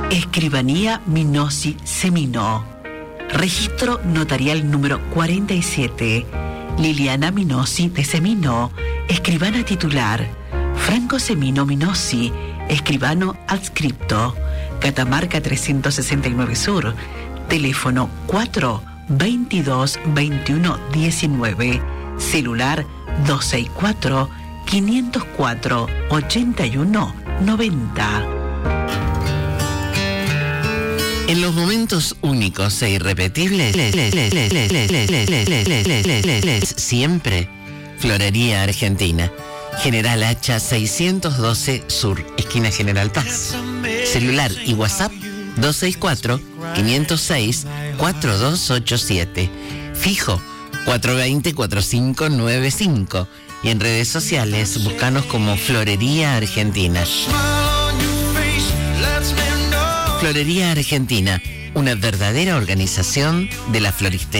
Escribanía Minosi Seminó. Registro notarial número 47. Liliana Minosi de Seminó, escribana titular. Franco Semino Minosi, escribano adscripto. Catamarca 369 Sur. Teléfono 4 22 21 19. Celular 264 504 81 90. En los momentos únicos e irrepetibles, siempre, Florería Argentina. General Hacha 612 Sur, esquina General Paz. Celular y WhatsApp 264-506-4287. Fijo 420-4595. Y en redes sociales, búscanos como Florería Argentina. Florería Argentina, una verdadera organización de la floristería.